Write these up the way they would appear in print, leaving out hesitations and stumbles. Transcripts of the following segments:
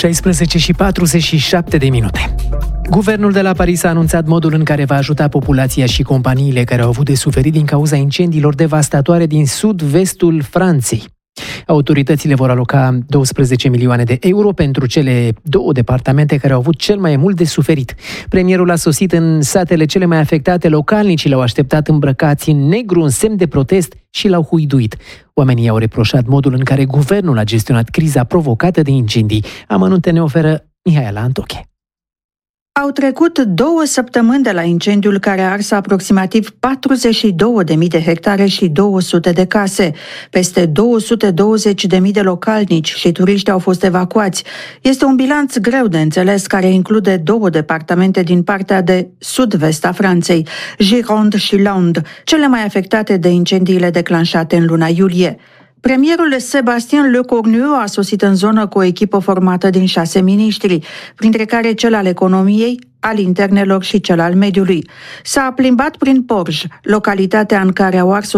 16:47. Guvernul de la Paris a anunțat modul în care va ajuta populația și companiile care au avut de suferit din cauza incendiilor devastatoare din sud-vestul Franței. Autoritățile vor aloca 12 milioane de euro pentru cele 2 departamente care au avut cel mai mult de suferit. Premierul a sosit în satele cele mai afectate, localnicii l-au așteptat îmbrăcați în negru în semn de protest și l-au huiduit. Oamenii au reproșat modul în care guvernul a gestionat criza provocată de incendii. Amănunte ne oferă Mihaela Antoche. Au trecut 2 săptămâni de la incendiul care a ars aproximativ 42.000 de hectare și 200 de case. Peste 220.000 de localnici și turiști au fost evacuați. Este un bilanț greu de înțeles care include 2 departamente din partea de sud-vest a Franței, Gironde și Landes, cele mai afectate de incendiile declanșate în luna iulie. Premierul Sébastien Lecornu a sosit în zonă cu o echipă formată din 6 miniștri, printre care cel al economiei, al internelor și cel al mediului. S-a plimbat prin Porj, localitatea în care au ars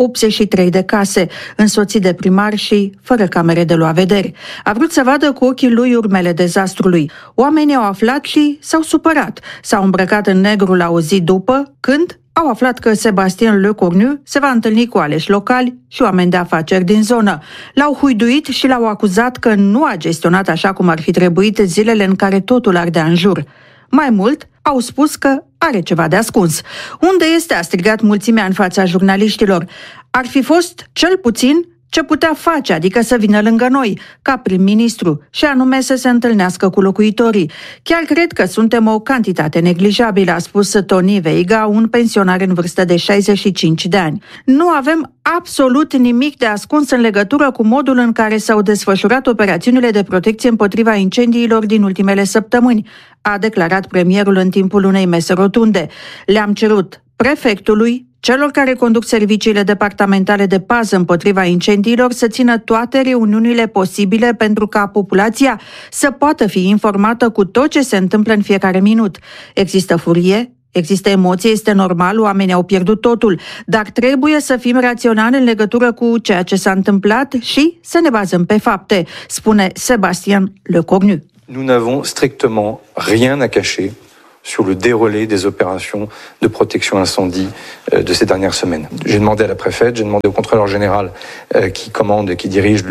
183 de case, însoțit de primari și fără camere de luat vederi. A vrut să vadă cu ochii lui urmele dezastrului. Oamenii au aflat și s-au supărat. S-au îmbrăcat în negru la o zi după, când au aflat că Sébastien Lecornu se va întâlni cu aleși locali și oameni de afaceri din zonă. L-au huiduit și l-au acuzat că nu a gestionat așa cum ar fi trebuit zilele în care totul ardea în jur. Mai mult, au spus că are ceva de ascuns. Unde este, a strigat mulțimea în fața jurnaliștilor. Ar fi fost, cel puțin, ce putea face, adică să vină lângă noi, ca prim-ministru, și anume să se întâlnească cu locuitorii. Chiar cred că suntem o cantitate neglijabilă, a spus Tony Veiga, un pensionar în vârstă de 65 de ani. Nu avem absolut nimic de ascuns în legătură cu modul în care s-au desfășurat operațiunile de protecție împotriva incendiilor din ultimele săptămâni, a declarat premierul în timpul unei mese rotunde. Le-am cerut prefectului, celor care conduc serviciile departamentale de pază împotriva incendiilor să țină toate reuniunile posibile pentru ca populația să poată fi informată cu tot ce se întâmplă în fiecare minut. Există furie, există emoție, este normal, oamenii au pierdut totul, dar trebuie să fim raționali în legătură cu ceea ce s-a întâmplat și să ne bazăm pe fapte, spune Sébastien Lecornu. Nous n'avons strictement rien à cacher sur le déroulé des opérations de protection incendie de ces dernières semaines. J'ai demandé à la préfète, j'ai demandé au contrôleur général qui commande et qui dirige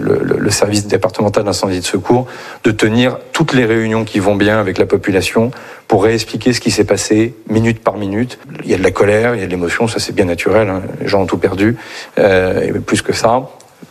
le service départemental d'incendie et de secours de tenir toutes les réunions qui vont bien avec la population pour réexpliquer ce qui s'est passé minute par minute. Il y a de la colère, il y a de l'émotion, ça c'est bien naturel, hein. Les gens ont tout perdu, et plus que ça.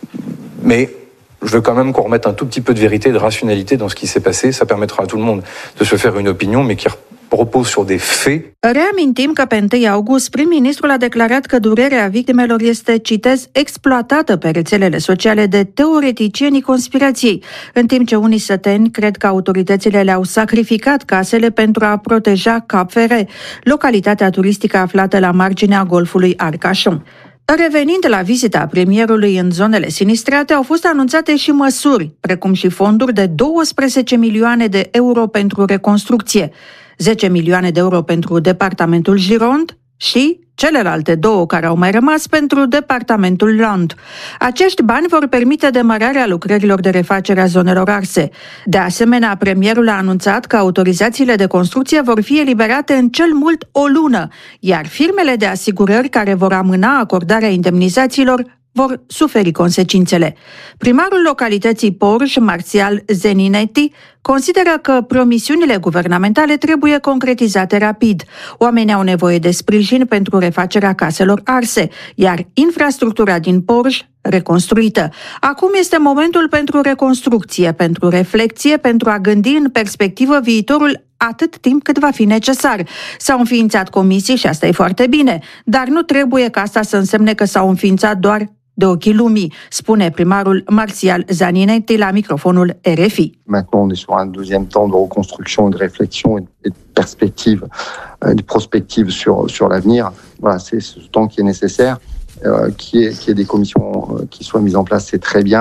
Mais je veux quand même qu'on remette un tout petit peu de vérité et de rationalité dans ce qui s'est passé. Ça permettra à tout le monde de se faire une opinion, mais qui repose sur des faits. Reamintim că pe 1 august prim-ministrul a declarat că durerea victimelor este, citez, exploatată pe rețelele sociale de teoreticienii conspirației, în timp ce unii săteni cred că autoritățile le-au sacrificat casele pentru a proteja Cap Ferret, localitatea turistică aflată la marginea golfului Arcachon. Revenind la vizita premierului în zonele sinistrate, au fost anunțate și măsuri, precum și fonduri de 12 milioane de euro pentru reconstrucție, 10 milioane de euro pentru departamentul Gironde și celelalte 2 care au mai rămas pentru departamentul Landes. Acești bani vor permite demararea lucrărilor de refacere a zonelor arse. De asemenea, premierul a anunțat că autorizațiile de construcție vor fi eliberate în cel mult o lună, iar firmele de asigurări care vor amâna acordarea indemnizațiilor vor suferi consecințele. Primarul localității Porj, Martial Zeninetti, consideră că promisiunile guvernamentale trebuie concretizate rapid. Oamenii au nevoie de sprijin pentru refacerea caselor arse, iar infrastructura din Porj reconstruită. Acum este momentul pentru reconstrucție, pentru reflecție, pentru a gândi în perspectivă viitorul atât timp cât va fi necesar. S-au înființat comisii și asta e foarte bine, dar nu trebuie ca asta să însemne că s-au înființat doar de ochii lumii, spune primarul Martial Zaninetti la microfonul RFI. Maintenant, on est sur un deuxième temps de reconstruction et de réflexion et de perspective, de prospective sur l'avenir. Voilà, c'est ce temps qui est nécessaire, qu'il y ait des commissions qui soient mises en place, c'est très bien.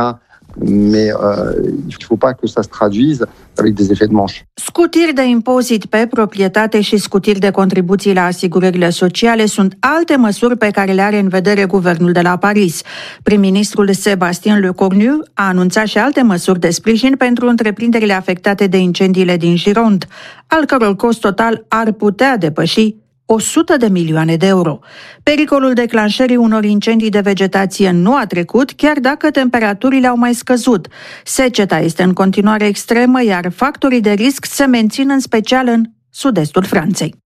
mais il ne faut pas que ça se traduise avec des effets de manche. Scutiri de impozit pe proprietate și scutiri de contribuții la asigurările sociale sunt alte măsuri pe care le are în vedere guvernul de la Paris. Prim-ministrul Sébastien Lecornu a anunțat și alte măsuri de sprijin pentru întreprinderile afectate de incendiile din Gironde, al căror cost total ar putea depăși 100 de milioane de euro. Pericolul declanșării unor incendii de vegetație nu a trecut, chiar dacă temperaturile au mai scăzut. Seceta este în continuare extremă, iar factorii de risc se mențin în special în sud-estul Franței.